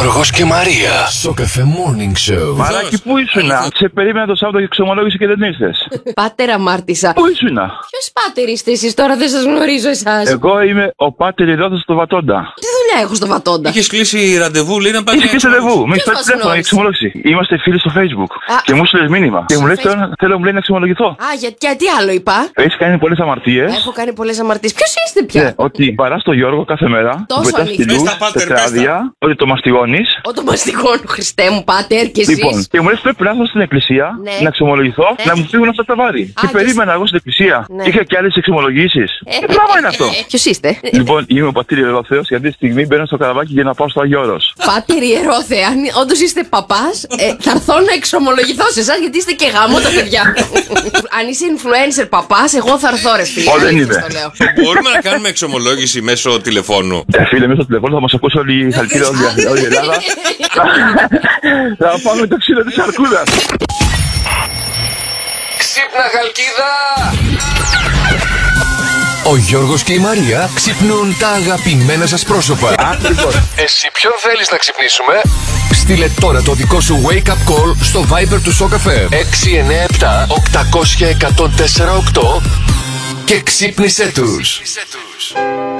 Γιώργος και Μαρία. Σοκαφέ Morning Show. Μαράκι, πού ήσουνα? Σε περίμενα το Σάββατο και ξεμολόγησε και δεν ήρθες. Πάτερ αμάρτησα. Πού ήσουνα? Ποιος πάτερ είστε εσείς τώρα, δεν σας γνωρίζω εσάς. Εγώ είμαι ο πάτερ Ηρώδης στο Βατόντα. Τι δουλειά έχω στο Βατόντα. Είχες κλείσει ραντεβού, λέει να πάει. Είχε κλείσει ραντεβού. Με Ποιος έχει μας τηλέφωνο για γνώρισε? εξομολόγηση. Είμαστε φίλοι στο Facebook. Και μου στείλες μήνυμα. Και μου λέει θέλω μου λέει να εξομολογηθώ. Α, γιατί άλλο είπα. Έχει κάνει πολλές αμαρτίες. Έχω κάνει πολλές αμαρτίες. Ποιος είστε πια? Ναι, ότι παρά στο Γιώργο κάθε μέρα. Τόσο Του πετάς αλήθεια. στυλούς, Πες τα, πάτερ, τετράδια. Ότι το μαστιγώνεις. Όταν μαστιγώνω, Χριστέ μου, πάτερ και εσείς. Λοιπόν, και μου λες πρέπει να έρθω στην εκκλησία, Ναι. να εξομολογηθώ, Ναι. να μου φύγουν αυτά τα βάρη. Και και περίμενα εγώ στην εκκλησία. Ναι. Είχα και άλλες εξομολογήσεις. Τι πράγμα είναι αυτό? Ποιος είστε? Λοιπόν, είμαι ο πατήρ Ιερόθεος και αυτή τη στιγμή μπαίνω στο καραβάκι για να πάω στο Άγιο Όρος. Πάτερ Ιερόθε, αν όντως είστε παπάς, θα έρθω να εξομολογηθώ σε εσάς γιατί είστε και γάμο τα παιδιά. Αν είσαι influencer παπάς, εγώ θα έρθω ρε φίλε. δεν αλήθεια είναι. στο λέω. Μπορούμε να κάνουμε εξομολόγηση μέσω τηλεφώνου. Φίλε, μέσα στο τηλεφώνο θα μας ακούσει όλη η Χαλκίδα, όλη η Ελλάδα. Θα πάμε το ξύλο της αρκούδας. Ξύπνα Χαλκίδα! Ο Γιώργος και η Μαρία ξυπνούν τα αγαπημένα σας πρόσωπα. Εσύ ποιον θέλεις να ξυπνήσουμε? Στείλε τώρα το δικό σου wake up call στο Viber του Σοκαφέ 697 800 1048 και ξύπνησέ τους.